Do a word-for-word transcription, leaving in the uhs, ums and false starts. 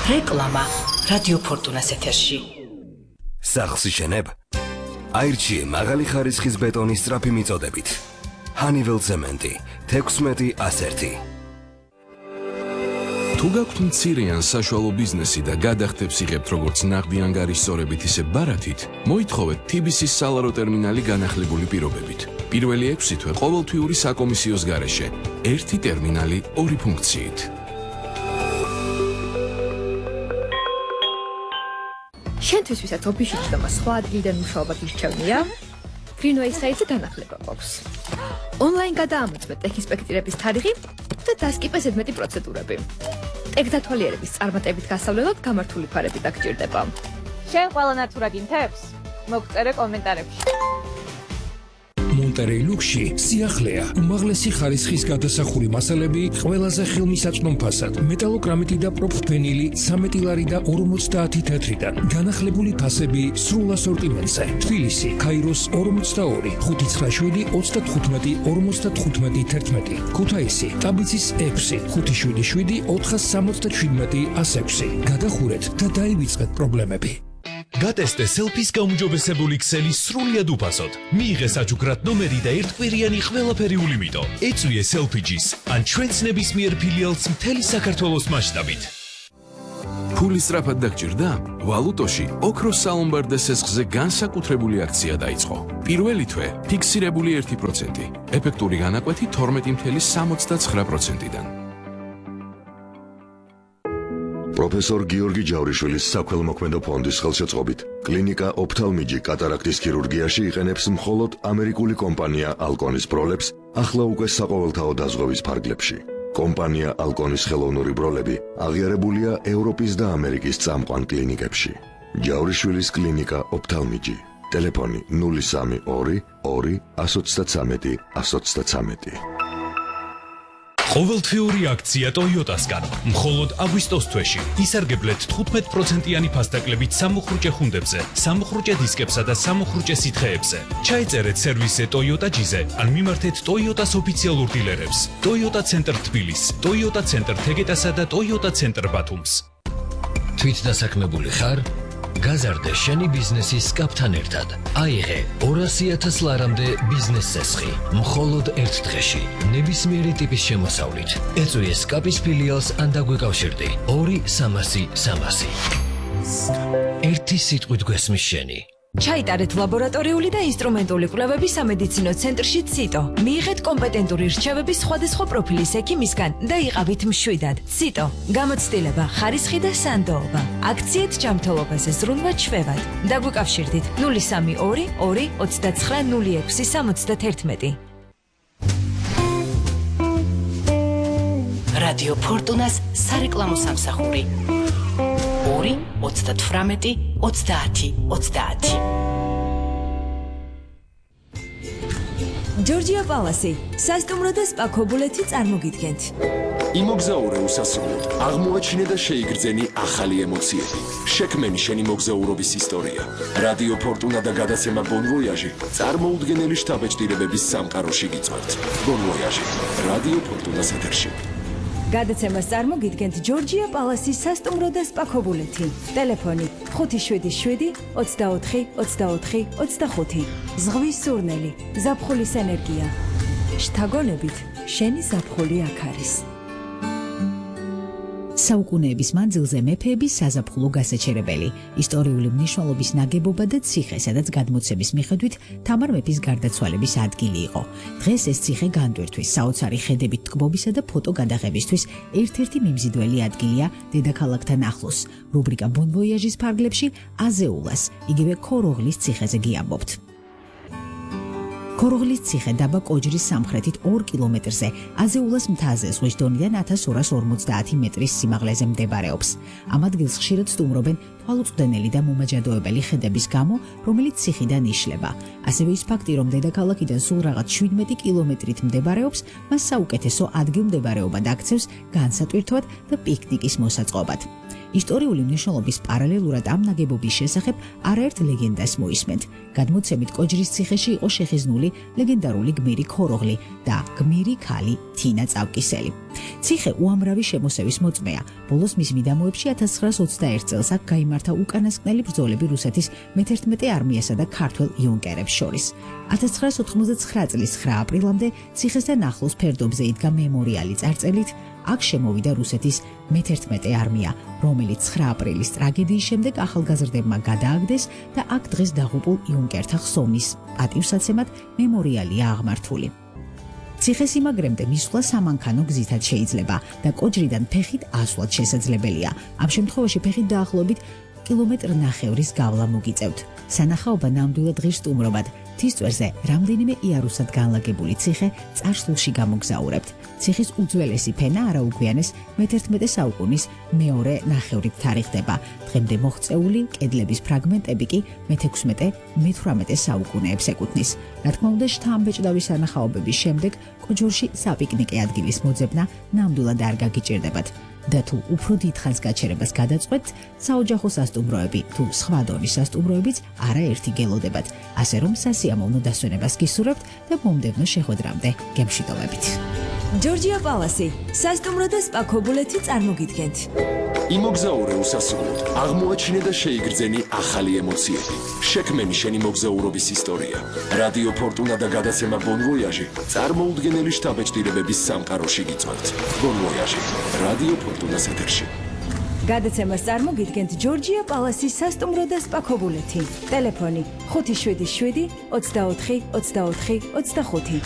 რეკლამა რადიო ფორტუნას ეთერში. სახლს იშენებ? აირჩიე მაღალი ხარისხის ბეტონის სწრაფი მიწოდებით. Honeywell ცემენტი თექვსმეტი ასერთი. თუ გაქვთ მცირე ან საშუალო ბიზნესი და გადახდებს იღებთ როგორც ნაღდი ანგარის სწორებით ისე ბარათით, მოითხოვეთ T B C-ის სალარო ტერმინალი განახლებული პირობებით. პირველი ექვსი თვე ყოველთვიური საკომისიოს გარეშე, ერთი ტერმინალი, ორი ფუნქციით. შენთვის ვისაც ოფისში და სხვა ადგილიდან მუშაობა გირჩევნია, Greenway საიტზე განახლება გვაქვს. Online გადაამოწმე ტექ-ინსპექტირების თარიღი და დასკიპე ზედმეტი პროცედურები. ტექ-დათვალიერების წარმატებით გასავლელად გამართული ფარები დაგჭირდება. შენ ყველა ნატურა გინთებს? მოგწერე კომენტარებში. Monterey Luxi სიახლეა, უმაღლესი ხარისხის გადასახური მასალები ყველაზე ხელმისაწვდომ ფასად. მეტალოკრამიტი და პროფენილი ცამეტი ლარი და ორმოცდაათი თეთრიდან. განახლებული ფასები სრულ ასორტიმენტზე. თბილისი, ქაიროს ორმოცდაორი, ხუთი ცხრა შვიდი ოცდათხუთმეტი ორმოცდათხუთმეტი თერთმეტი. ქუთაისი, ტაბიცის ექვსი, ხუთი შვიდი შვიდი ოთხას სამოცდაშვიდმეტი ასექვსი. გადახურეთ და დაივიწყეთ პრობლემები. გატესტე სელფის გაუმჯობესებული ქსელი სრულიად უფასოდ. მიიღე საჩუქრად ნომერი და ერთკვირიანი ყველაფერი ულიმიტო. ეწვიე სელფიჯის ან ჩვენს ნებისმიერ ფილიალს მთელი საქართველოს მასშტაბით. ფული სწრაფად დაგჭირდა? ვალუტოში ოქროს სალომბარდე სესხზე განსაკუთრებული აქცია დაიწყო. პირველი თვე ფიქსირებული ერთი პროცენტი, ეფექტური განაკვეთი თორმეტი წუთი სამოცდაცხრა პროცენტიდან. პროფესორ გიორგი ჯავრიშვილის საქველმოქმედო ფონდის ხელშეწყობით კლინიკა ოფთალმიჯი კატარაქტის ქირურგიაში იყენებს მხოლოდ ამერიკული კომპანია ალკონის ბროლებს, ახლა უკვე საყოველთაო დაზღვევის ფარგლებში. კომპანია ალკონის ხელოვნური ბროლები აღიარებულია ევროპის და ამერიკის წამყვან კლინიკებში. ჯავრიშვილის კლინიკა ოფთალმიჯი. ტელეფონი ნული სამი ორი ორი ასი ოცდათრამეტი ასი ოცდათრამეტი. ყოველთვიური აქცია Toyota-სგან. მხოლოდ აგვისტოს თვეში ისარგებლეთ თხუთმეტ პროცენტიანი ფასდაკლებით სამუხრუჭე ხუნდებზე, სამუხრუჭე დისკებსა და სამუხრუჭე სითხეებზე. ჩაიწერეთ სერვისზე Toyota G-ზე, ან მიმართეთ Toyota-s ოფიციალურ დილერებს. Toyota Center თბილისს, Toyota Center თეგეტასა და Toyota Center ბათუმს. თვით დასაქმებული ხარ? გაზარდე შენი ბიზნესის სკაპთან ერთად. აიღე ორასი ათას ლარამდე ბიზნეს წესხი. მხოლოდ ერთ დღეში, ნებისმიერი ტიპის შემოსავლით. ეწვიე სკაპის ფილიალს ან დაგვიკავშირდი. ორი სამასი სამასი. ერთი სიტყვით გვესმის შენი. ჩაიტარეთ ლაბორატორიული და ინსტრუმენტული კვლევები სამედიცინო ცენტრში ციტო. მიიღეთ კომპეტენტური რჩევები სხვადასხვა პროფილის ექიმისგან და იყავით მშვიდად. ციტო. გამოცდილება, ხარისხი და სანდოობა. აქციით ჯანმრთელობაზე ზრუნვა ჩვევად. დაგვიკავშირდით ნული სამი ორი ორი ოცდაცხრა ნული ექვსი სამოცდათერთმეტი. რადიო ფორტუნას სარეკლამო სამსახური. ორი ოცდათვრამეტი ოცდაათი ოცდაათი. ჯორჯია პალასი, სასტუმრო და სპა ქობულეთი წარმოგიდგენთ. იმოგზაურე უსასრულოდ, აღმოაჩინე და შეიგრძენი ახალი ემოციები. შექმენი შენი მოგზაურობის ისტორია. რადიო ფორტუნა და გადაცემა Bon Voyage წარმოუდგენელი შთაბეჭდილებების სამყაროში გიწევთ. Bon Voyage, რადიო ფორტუნას ეთერში. გადაცემას წარმოგიდგენთ ჯორჯია პალასის სასტუმრო და სპა ქობულეთი. ტელეფონი ხუთი შვიდი შვიდი ოცდაოთხი ოცდაოთხი ოცდახუთი. ზღვის სურნელი, ზაფხულის ენერგია. შთაგონებით, შენი ზაფხული აქ არის. საუკუნეების მანძილზე მეფეების საზაფხულო გასაჩერებელი, ისტორიული მნიშვნელობის ნაგებობა და ციხე, სადაც გადმოცემის მიხედვით თამარ მეფის გარდაცვალების ადგილი იყო. დღეს ეს ციხე განდვერთვის, საოცარი ხედებით ტკბობისა და ფოტო გადაღებისთვის ერთ-ერთი მიმზიდველი ადგილია დედაქალაქთან ახლოს. რუბრიკა Bon Voyage-ის ფარგლებში აზეულას, იგივე ქოროღლის ციხეზე გიამბობთ. ქოროღლის ციხე დაბა კოჯრის სამხრეთით ორ კილომეტრზე, აზეულას მთაზე ზღვის დონიდან ათას ორას ორმოცდაათი მეტრის სიმაღლეზე მდებარეობს. ამ ადგილს ხშირად სტუმრობენ თვალუწვდენელი და მომაჯადოებელი ხედების გამო, რომელიც ციხიდან იშლება. ასევე ის ფაქტი, რომ დედაქალაქიდან სულ რაღაც შვიდმეტი კილომეტრით მდებარეობს, მას საუკეთესო ადგილმდებარეობა აქცევს განსატვირთვად და პიკნიკის მოსაწყობად. ისტორიული მნიშვნელობის პარალელურად ამ ნაგებობის შესახებ არაერთ ლეგენდას მოისმენთ. გადმოცემით კოჯრის ციხეში იყო შეხიზნული ლეგენდარული გმირი ქოროღლი და გმირი ქალი თინა წავკისელი. ციხე უამრავი შემოსევის მოწმეა. ბოლოს მის მიდამოებში ათას ცხრაას ოცდაერთ წელს აქ გაიმართა უკანასკნელი ბრძოლები რუსეთის მეთერთმეტე არმიასა და ქართველ იუნკერებს შორის. ათას ცხრაას ოთხმოცდაცხრა წლის ცხრა აპრილამდე ციხესთან ახლოს ფერდობზე იდგა მემორიალი წარწერით აქ შემოვიდა რუსეთის მეთერთმეტე არმია, რომელიც ცხრა აპრილის ტრაგედიის შემდეგ ახალგაზრდებმა გადააგდეს და აქ დღეს დაღუპულ იუნკერთა ხსოვნის პატივსაცემად მემორიალია აღმართული. ციხესიმაგრემდე მისვლა სამანქანო გზითაც შეიძლება და კოჯრიდან ფეხით ასვლაც შესაძლებელია. ამ შემთხვევაში ფეხით დაახლოებით კილომეტრ ნახევრის გავლა მოგიწევთ. სანახაობა ნამდვილად ღირსტუმრობად. თისწვერზე რამდენიმე იარუსად განლაგებული ციხე წარსულში გამოგზაურებთ. ციხის უძველესი ფენა არაუგვიანეს მეთერთმეტე საუკუნის მეორე ნახევრით თარიღდება. დღემდე მოღწეული კედლების ფრაგმენტები კი მეთექვსმეტე მეთვრამეტე საუკუნეებს ეკუთვნის. რა თქმა უნდა, შთამბეჭდავი სანახაობების შემდეგ კოჯორში საპიკნიკე ადგილის მოძებნა ნამდვილად არ გაგიჭირდებათ. და თუ უფრო დიდხანს გაჩერებას გადაწყვეტთ, საოჯახო სასტუმროები თუ სხვა დონის სასტუმროებიც არაერთი გელოდებათ. ასე რომ სასიამოვნო დასვენებას გისურვებთ და მომდევნო შეხვედრამდე გემშვიდობებით. ჯორჯია პალასი, სასტუმრო და სპა ქობულეთი წარმოგიდგენთ. იმოგზაურე უსასრულოდ, აღმოაჩინე და შეიგრძენი ახალი ემოციები. შექმენი შენი მოგზაურობის ისტორია. რადიო ფორტუნა და გადაცემა Bon Voyage წარმოუდგენელი შთაბეჭდილებების სამყაროში გიწვევთ. Bon Voyage, რადიო ფორტუნას ეთერში. გადაცემას წარმოგიდგენთ ჯორჯია პალასის სასტუმრო და სპა ქობულეთი. ტელეფონი ხუთი შვიდი შვიდი ოცდაოთხი ოცდაოთხი ოცდახუთი.